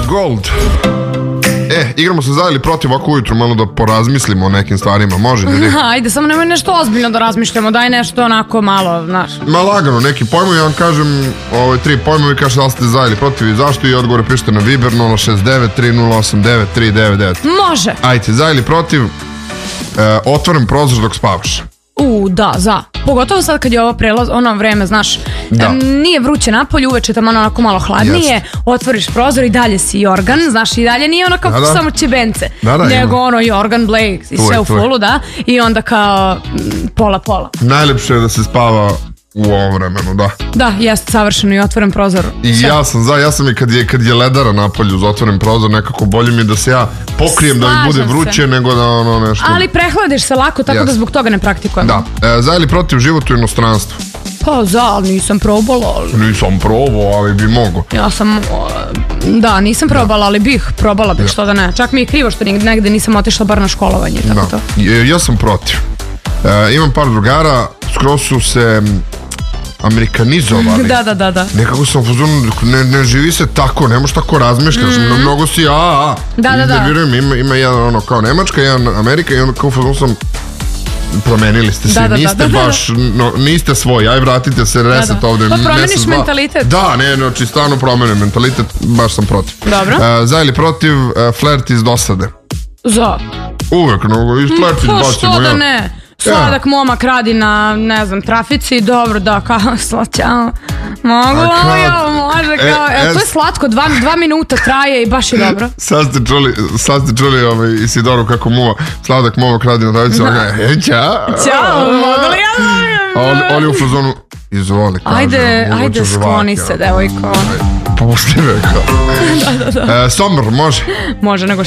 Gold. Igramo se za ili protiv ovako ujutru, malo da porazmislimo o nekim stvarima, može ljudi? Ajde, samo nemoj nešto ozbiljno da razmišljamo, daj nešto onako malo, znaš. Ma lagano, neki pojmovi, ja vam kažem 3 pojmovi, kažete da li ste za ili protiv i zašto i odgovore pišete na Viber 069 3089 399. Može. Ajde, za ili protiv, otvoren prozor dok spavaš. Da, za. Pogotovo sad kad je ovo prelaz, ono vreme, znaš, nije vruće napolje, uveče tamo onako malo hladnije, otvoriš prozor i dalje si jorgan, znaš, i dalje nije ono kao samo čebence, nego ono jorgan, Blake i sve u fullu, da, i onda kao pola. Najlepše je da se spava u ovom vremenu, da. Da, jeste savršeno i otvoren prozor. I ja sam i kad je ledara napolju uz otvoren prozor, nekako bolje mi da se ja pokrijem da mi bude vruće nego da ono nešto... Ali prehladiš se lako, tako da zbog toga ne praktikujem. Da, za ili protiv život u inostranstvu? Pa za, nisam probala. Nisam probao, ali bi mogo. Ja sam, nisam probala, ali probala bih, što da ne. Čak mi je krivo što negde nisam otišla bar na školovanje, tako to. Ja sam protiv. Imam par drugara, skroz su se amerikanizovali. Da. Nekako sam ne živi se tako, ne možeš tako razmišljaš, mnogo si Da. Ima jedan ono kao Nemačka, jedan Amerika i onda kao fazon sam promenili ste se, niste baš, niste svoji, aj vratite se, reset ovde. Pa promeniš mentalitet. Da, znači stvarno promenim mentalitet, baš sam protiv. Dobro. Za ili protiv, flert iz dosade? Za. Uvek, iz flert izbacimo. Što da ne? Sladak momak radi na, ne znam, trafici, dobro, da, kao, ćao, mogu ovo jo, može, kao, to je slatko, 2 minuta traje i baš je dobro. Sad ste čuli Isidoru kako muva, sladak momak radi na trafici, ćao, mogu li ja? Oli u fazonu, izvoli, kaže. Ajde, skloni se, devojko. Pusti me, kao. Somr, može? Može, nego